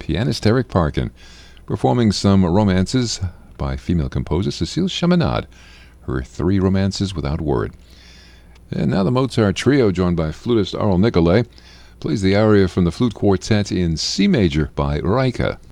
pianist Eric Parkin, performing some romances by female composer Cécile Chaminade, her 3 romances without word. And now the Mozart Trio, joined by flutist Arl Nicolai, plays the aria from the flute quartet in C major by Reike.